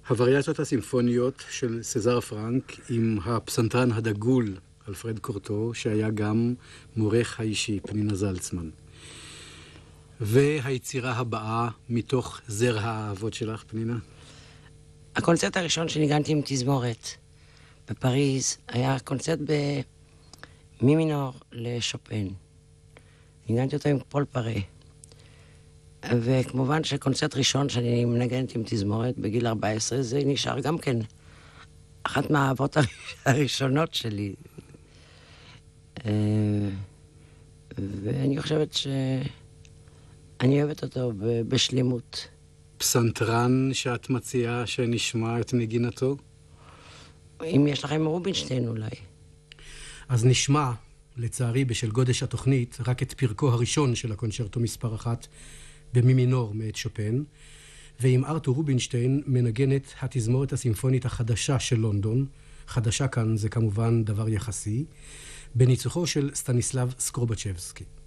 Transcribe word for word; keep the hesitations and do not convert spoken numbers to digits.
הווריאציות הסימפוניות של סזר פרנק עם הפסנתרן הדגול אלפרד קורטו, שהיה גם מורך האישי פנינה זלצמן. והיצירה הבאה מתוך זר האהבות שלך, פנינה? הקונצרט הראשון שניגנתי עם תזמורת בפריז היה קונצרט במי מינור לשופן. ניגנתי אותו עם פול פארה. וכמובן שקונצרט ראשון שאני מנגנת עם תזמורת בגיל ארבע עשרה, זה נשאר גם כן אחת מהאהבות הראשונות שלי. ואני חושבת שאני אוהבת אותו בשלימות. פסנתרן שאת מציעה שנשמע את נגינתו? אם יש לכם רובינשטיין אולי. אז נשמע, לצערי בשל גודש התוכנית, רק את פרקו הראשון של הקונצ'רטו מספר אחת, במי מינור מאת שופן, ועם ארתור רובינשטיין מנגנת התזמורת הסימפונית החדשה של לונדון. חדשה כאן זה כמובן דבר יחסי, בניצוחו של סטניסלב סקרובצ'בסקי.